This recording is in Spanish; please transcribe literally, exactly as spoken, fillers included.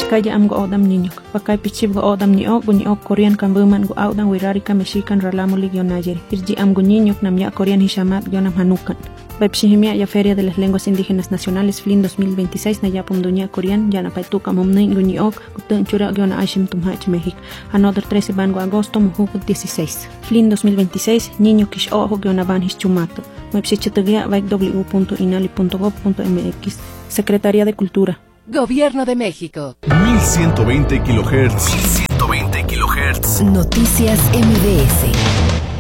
Vizcaya am go odam niño. Pakay pichib go odam ni ok ni ok Korean kambuman go audan wirarika mexican ralamuli guionayeri. Irji am go niño namya Korean hishamat guionam hanukan. Baipshihimia ya Feria de las Lenguas Indígenas Nacionales F L I N dos mil veintiséis Nayapum Duña Korean Yana Paituka Momnei Guni Ok Gutun Chura Giona Ashim Tumhach México. Another trece Bango Agosto Mujugo dieciséis. F L I N dos mil veintiséis Niño Kish Ojo Giona Ban Hischumato. Websiteguía w w w punto inali punto gob punto m x. Secretaría de Cultura. Gobierno de México. mil ciento veinte kilohertz. mil ciento veinte kilohertz. Noticias M B S.